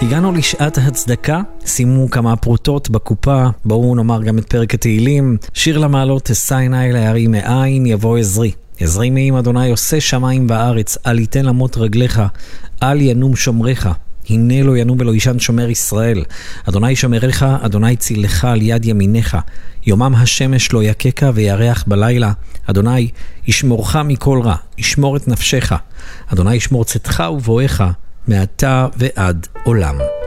הגענו לשעת הצדקה, שימו כמה פרוטות בקופה, בואו נאמר גם את פרק התהילים. שיר למעלות, אשא עיני להרים מאין יבוא עזרי. עזרי מעם אדוני עושה שמיים וארץ, אל יתן למות רגליך, אל ינום שומריך. הנה לא ינום ולא ישן שומר ישראל. אדוני שומריך, אדוני צילך על יד ימיניך. יומם השמש לא יקקה וירח בלילה. אדוני ישמורך מכל רע, ישמור את נפשך. אדוני ישמור צאתך ובואך מעתה ועד עולם.